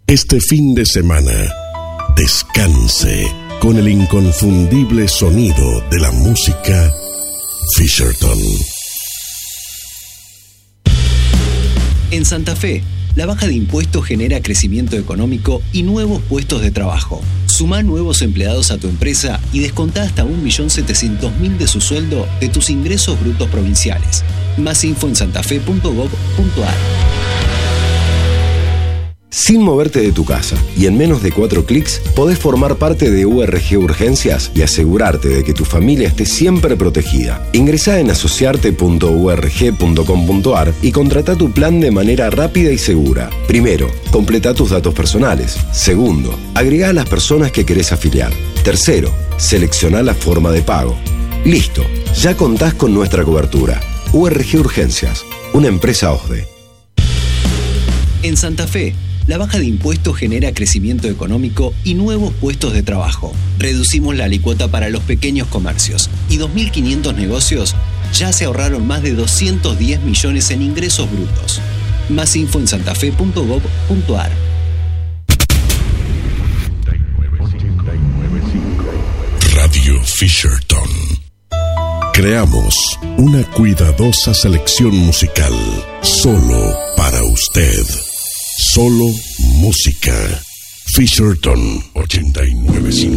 Este fin de semana, descanse con el inconfundible sonido de la música Fisherton. En Santa Fe, la baja de impuestos genera crecimiento económico y nuevos puestos de trabajo. Sumá nuevos empleados a tu empresa y descontá hasta 1.700.000 de su sueldo de tus ingresos brutos provinciales. Más info en santafe.gov.ar. Sin moverte de tu casa y en menos de 4 clics, podés formar parte de URG Urgencias y asegurarte de que tu familia esté siempre protegida. Ingresá en asociarte.urg.com.ar y contratá tu plan de manera rápida y segura. Primero, completá tus datos personales. Segundo, agregá a las personas que querés afiliar. Tercero, seleccioná la forma de pago. Listo, ya contás con nuestra cobertura. URG Urgencias, una empresa OSDE. En Santa Fe, la baja de impuestos genera crecimiento económico y nuevos puestos de trabajo. Reducimos la alícuota para los pequeños comercios y 2.500 negocios ya se ahorraron más de 210 millones en ingresos brutos. Más info en santafe.gov.ar. Radio Fisherton. Creamos una cuidadosa selección musical solo para usted. Solo música. Fisherton 89.5.